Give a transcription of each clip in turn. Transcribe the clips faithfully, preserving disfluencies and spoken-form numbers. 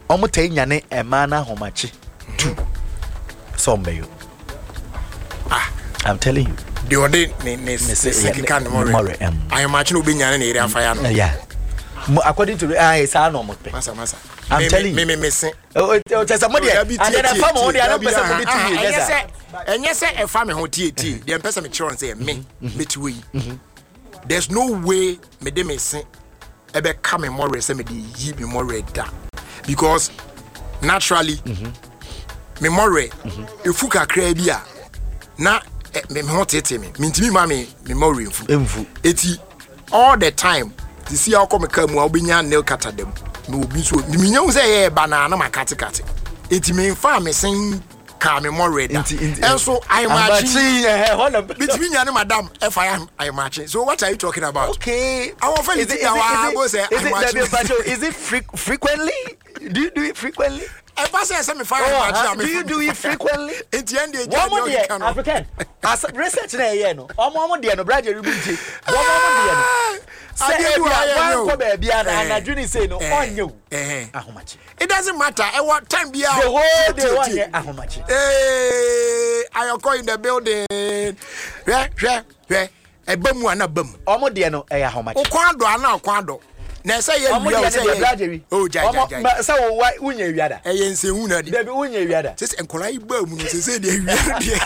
omo tay nyane e ma na homachi two sombe ah I'm telling you the ode ne ne second can more I imagine obi nyane na area fire no yeah according to ah say no mo pe masa masa I'm telling me you me me say o tell somebody and then fam o dey no person mo dey two years enye say e fa me ho tie tie dey person me chiro say me metiwe there's no way me dey me say e be come more say me dey yi me more da because naturally me more efu kakra bi a na me ho tete me mintimi ma me me more efu emfu eti all the time to see how come come we obinya nail cutter dem me obi so me nya say e banana makate kate eti me fa me sen ka me more ready and so I imagine eh hold on between nya madam if I am I imagine so what are you talking about okay I want to say our say is it frequently do you do it frequently I pass say me fire oh, do you do it frequently in the end the African as research na here no omo omo de no brother ribunti omo omo de no say you are one for baby and I dream say no on you eh ahomachi it doesn't matter e what time be the whole day one year ahomachi eh I call in the building hwe hwe hwe e bamu ana bam omo de no e ahomachi o kwado ana kwado na say ye wi say oh ja ja ja say wo unya wiada e ye nsehu na di David unya wiada say enkola iba mu no say de wiada di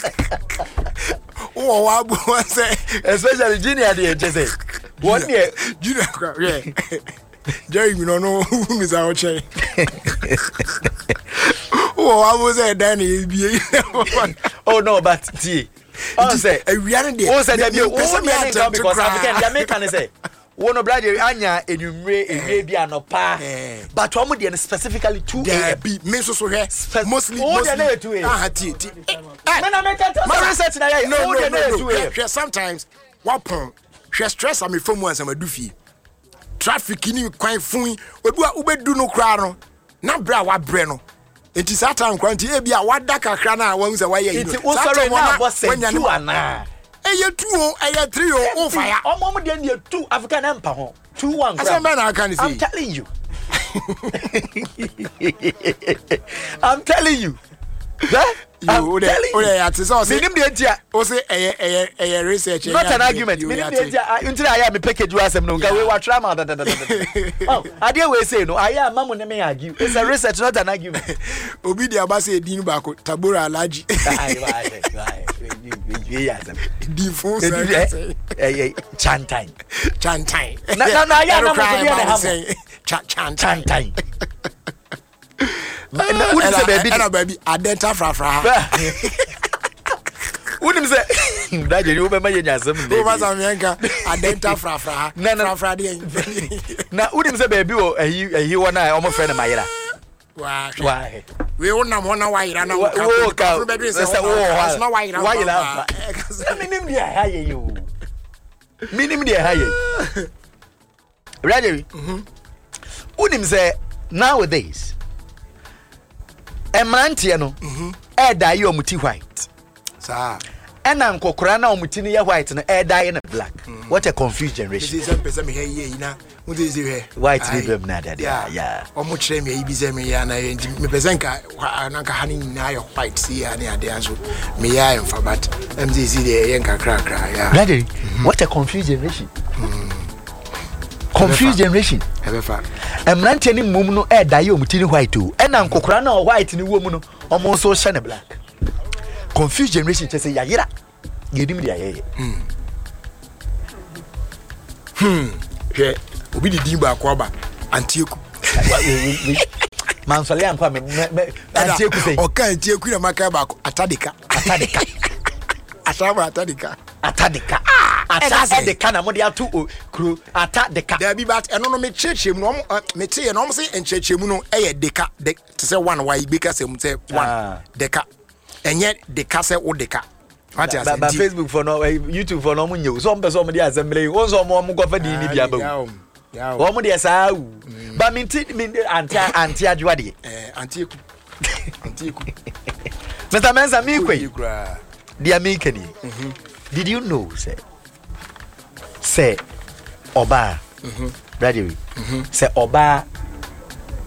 o wa bu say especially junior dey say one year junior yeah Jerry me no no mi sa o che o wa bu say dan e bi oh no but tie oh say e wiada dey oh say David o me because African Jamaican say one of brother anya enumre ewie bi anopa but omo de specifically two a m me so so here mostly mostly ah ti ti me na me kata my research na ya no no no sometimes wapon hwe stress am from once am adufie traffic ni kwan fun odu ubedu no kra no na bra wa bre no enti satan kwanti e bia wada kakra na wan se waye yi no satan na boss two ana eye two o eye three o o fire omo mo de na two African empire ho two one asa man I can see I'm telling you I'm telling you that you dey o dey at so say minim de ntia o say eye eye eye research not an argument minim de ntia until I am package you asem no ga we wa trauma oh ade we say no aya mamu ne me argue it's a research not an argument obi de aba say din ba ko tabora alaji ai vai vai di fun say eh chantain chantain na na na ya na mo de na say chantain chantain Who is the baby? And baby, Adenta fra fra. Who is the? That you remember you just some. Who was America? Adenta fra fra. No no fra. Now who is the baby? Oh, he he one I almost friend of mine. Why? Why? We won't know one why you know. Oh, cow. That's oh, no why you know. Why you laugh? Minimum dia high you. Minimum dia high. Ready? Mhm. Who is say nowadays? Emrantie no mhm e dye your muti white sir ena nkokora na omuti ne white no e dye na black what a confused generation this is person me here you na what is it here white problem na that yeah yeah omo kire me yi bi ze me ya na me person ka na ka hani na yo white see ya na ade aso me ya em fa but M Z C dey yen ka kra kra yeah ready what a confused generation confused generation ebefa emrantie ni mum no e dye omuti ne white o ena nkokora na white ni wo mu no omo so shine black confused generation che say yayira yedim dia yeye hmm hmm je obi di din ba ko aba antieku mansole anko me antieku say o kan antieku na maka ba ko atadika atadika ataba atadika atadika ata de kana mo dia to kro ata de ka da bi but eno no me chechemu no me tie no mo say enchechemu no e ye deka de to say one why be ka say mu say one deka enye deka say wo deka what you say ba Facebook for no YouTube for no mo nyew so mo be so mo dia assembly won so mo mo go fa di ni bia ba ya wo mo dia sa u ba min ti min anti anti adwa de eh anti eku anti eku Mister Mensa mi kwe dia mi kani did you know say say oba mhm radio mhm say oba